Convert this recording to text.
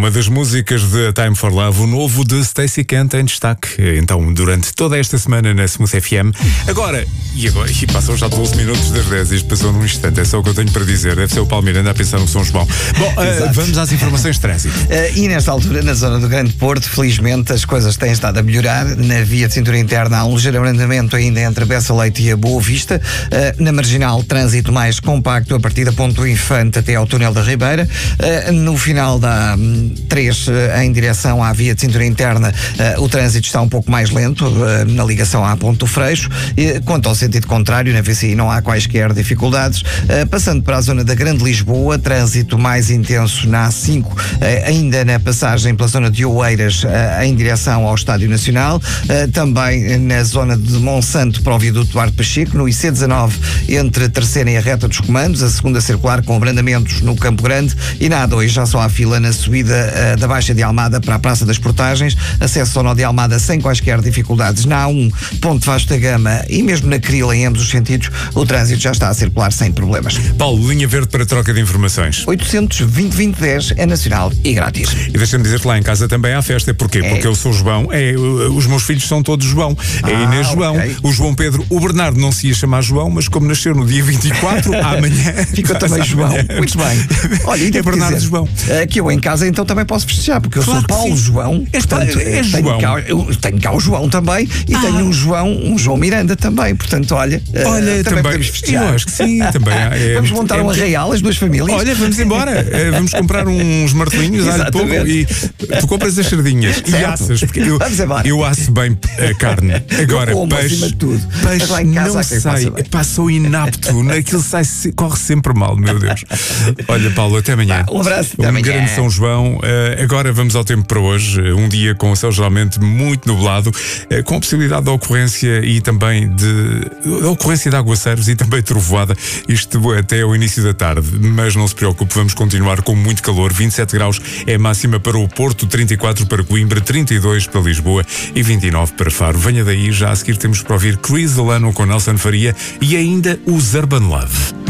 uma das músicas de Time for Love, o novo de Stacey Kent em destaque. Então, durante toda esta semana na Smooth FM. Agora, e passam já 12 minutos das 10, isto passou num instante, é só o que eu tenho para dizer. Deve ser o Paulo Miranda a pensar no São João. Bom, vamos às informações de trânsito. E nesta altura, na zona do Grande Porto, felizmente as coisas têm estado a melhorar. Na via de cintura interna há um ligeiro abrandamento ainda entre a Bessa Leite e a Boa Vista. Na marginal, trânsito mais compacto a partir da Ponte do Infante até ao Túnel da Ribeira. No final da 3 em direção à via de cintura interna, o trânsito está um pouco mais lento na ligação à Ponte do Freixo. Quanto ao sentido contrário, na VCI não há quaisquer dificuldades. Passando para a zona da Grande Lisboa, trânsito mais intenso na A5, ainda na passagem pela zona de Oeiras em direção ao Estádio Nacional. Também na zona de Monsanto para o viaduto Duarte Pacheco, no IC19 entre a terceira e a reta dos comandos, a segunda circular com abrandamentos no Campo Grande, e na A2 já só há fila na subida da Baixa de Almada para a Praça das Portagens, acesso ao Nó de Almada sem quaisquer dificuldades. Na A1, Ponte Vasco da Gama e mesmo na Crila, em ambos os sentidos, o trânsito já está a circular sem problemas. Paulo, linha verde para troca de informações. 800-2020-10 é nacional e grátis. E deixa-me dizer que lá em casa também há festa. Porquê? Porque eu sou João, os meus filhos são todos João. É Inês João, okay. O João Pedro, o Bernardo não se ia chamar João, mas como nasceu no dia 24, amanhã fica também João. Muito bem. Olha, e é Bernardo dizer, João. Que eu em casa então também posso festejar, porque eu sou Paulo João. Portanto, tenho cá o João também e tenho um João Miranda também. Portanto, olha também podemos festejar. Eu acho que sim, também há. Vamos montar um arraial, as duas famílias. Olha, vamos embora. Vamos comprar uns martelinhos, alho pouco, e tu compras as sardinhas e assas, porque eu asso bem a carne. Agora, peixe não sai. Passou inapto, aquilo corre sempre mal, meu Deus. Olha, Paulo, até amanhã. Um abraço, até amanhã. Grande São João. Agora vamos ao tempo para hoje. Um dia com o céu geralmente muito nublado, com a possibilidade de ocorrência e também de aguaceiros e também trovoada. Isto até ao início da tarde. Mas não se preocupe, vamos continuar com muito calor. 27 graus é a máxima para o Porto, 34 para Coimbra, 32 para Lisboa e 29 para Faro. Venha daí, já a seguir temos para ouvir Chris Delano com Nelson Faria e ainda os Urban Love.